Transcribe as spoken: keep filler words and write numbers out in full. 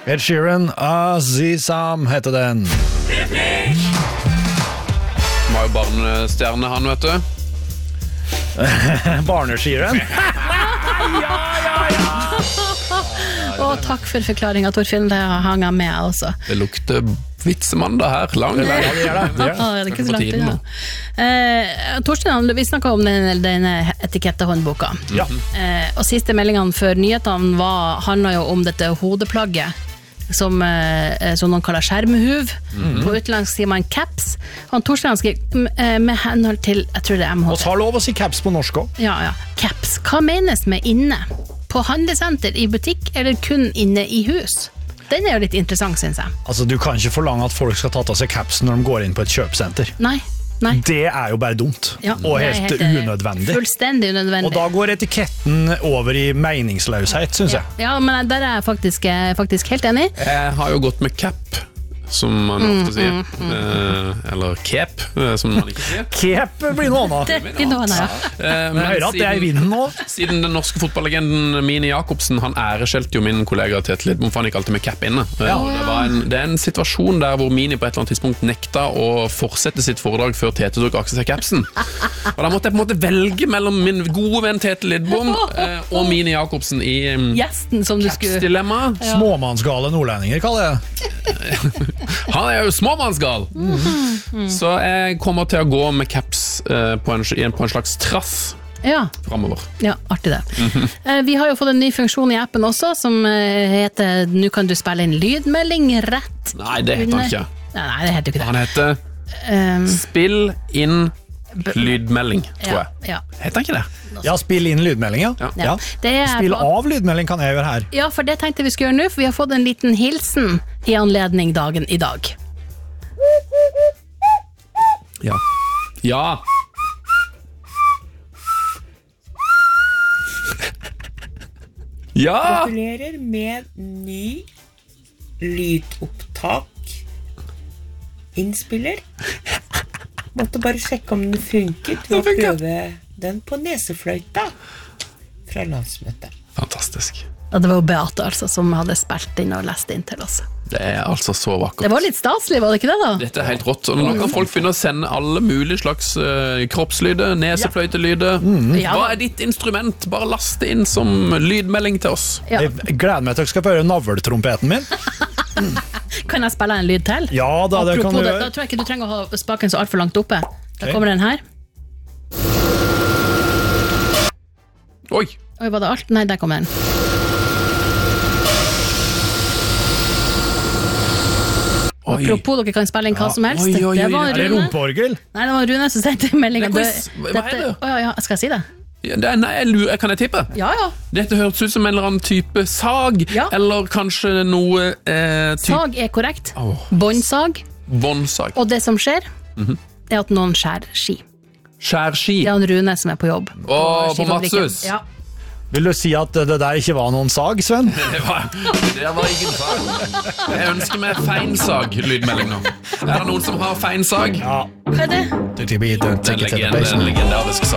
Ed Sheeran, Azizam heter den. Han var jo barnestjerne, han, vet du. Barne-Sheeran. Å, takk for forklaringen, Torfinn. Det hang jeg med også. Det lukter vitsemandag her, lang. Ja, det gjør det. Det gjør det. Ah, det er ikke så langt inn, eh, Torstein, vi snakket om denne, denne etikettehåndboka. Ja. Eh, og siste meldingene før nyhetene var, handlet jo om dette hodeplagget som, eh, som noen kaller skjermhuv. Mm-hmm. På utenlandsk sier man caps. Han Torstein skrev med henhold til, jeg tror det er M H T. Og ta lov å si caps på norsk også. Ja, ja. Caps. Hva menes med inne? På handelsenter, i butikk, eller kun inne i hus? Den er jo litt interessant, synes jeg. Altså, du kan ikke forlange at folk skal ta av seg capsen når de går inn på et kjøpesenter. Nei, nei. Det er jo bare dumt, Ja, og det er helt, helt unødvendig. Fullstendig unødvendig. Og da går etiketten over i meningsløshet, synes jeg. Ja, men der er jeg faktisk, faktisk helt enig. Jeg har jo gått med cap, som man ofte sier. Mm, mm, mm. Eh, eller kep, som man ikke sier. Kep blir noe annet. Det blir noe annet, ja. Eh, Men jeg hører at det er i vinden nå. Siden den norske fotballlegenden Mini Jakobsen, han æreskjelte jo min kollega Tete Lidbom, for han gikk alltid med cap inne. Ja. Det, var en, det er en situasjon der hvor Mini på et eller annet tidspunkt nekta å fortsette sitt foredrag før Tete tok akse seg capsen. Og da måtte jeg på en måte velge mellom min gode venn Tete Lidbom eh, og Mini Jakobsen i um, Gjesten som du skulle... capsdilemma. Ja. Småmannsgale nordlendinger, kaller jeg det. Han er jo småmannsgal. Mm-hmm. Så jeg kommer til å gå med caps eh, på, en, på en slags trass Ja. fremover. Ja, artig det. Mm-hmm. eh, vi har jo fått en ny funksjon i appen også, som eh, heter «Nå kan du spille inn lydmelding rett». Nei, det heter han ikke. Nei, nei, det heter ikke det. Han heter um, Spill inn lydmelding, tror jeg. Ja, ja. Heter han ikke det? Ja, spill inn lydmelding, ja. Ja. ja. Det er Spill på- av lydmelding kan jeg gjøre her. Ja, for det tenkte vi skulle gjøre nå, for vi har fått en liten hilsen i anledning dagen i dag. Ja. Ja. Ja! Gratulerer med ny lydopptak innspiller. Måtte bare sjekke om den funket ved å prøve den på nesefløyta fra landsmøtet. Fantastisk. Ja, det var jo Beate altså, som hadde spilt inn og lest inn til oss. Det er altså så vakkert. Det var litt staselig, var det ikke det da? Dette er helt rått. Og nå kan folk finne å sende alle mulige slags uh, kroppslyder, nesefløytelyder. Mm. Ja. Hva er ditt instrument? Bare last det inn som lydmelding til oss. Ja. Jeg gleder meg til dere skal få høre navltrompeten min. Kan jeg spille en lyd til? Ja, da, det kan Apropos du det, gjøre. da tror jeg ikke du trenger å ha spaken så alt for langt oppe. Da Ok. kommer den her. Oi! Oi, var det alt? Nei, der kommer den. Oi. Apropos, dere kan spille inn hva som helst. Oi, oi, oi. Det var Er det Rune. rumpeorgel? Nei, det var Rune som sendte meldingen. Det er quiz. Hva- hva er det? Å, ja, ja. Skal jeg si det? Ja, det er, nei, jeg lurer, kan jeg tippe? Ja, ja. Dette hørtes ut som en eller annen type sag, Ja. eller kanskje noe eh, type Sag er korrekt. Åh. Båndsag. båndsag. Og det som skjer, Mhm. er at noen skjærer ski. Skjærski. Det er han Rune som er på jobb. Åh, på skifabrikken. Matshus. Ja. Vil du si at det der ikke var noen sag, Sven? Det var, det var ingen sag. Jeg ønsker meg feinsag-lydmelding nå. Er det noen som har feinsag? Ja. Hva er det? Det blir den Den legende, den legendariske sag.